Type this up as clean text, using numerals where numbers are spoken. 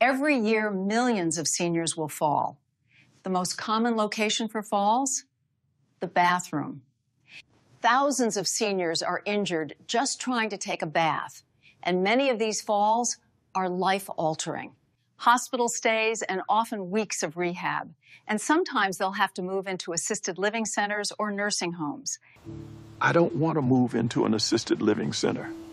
Every year, millions of seniors will fall. The most common location for falls? The bathroom. Thousands of seniors are injured just trying to take a bath, and many of these falls are life-altering. Hospital stays and often weeks of rehab, and sometimes they'll have to move into assisted living centers or nursing homes. I don't want to move into an assisted living center.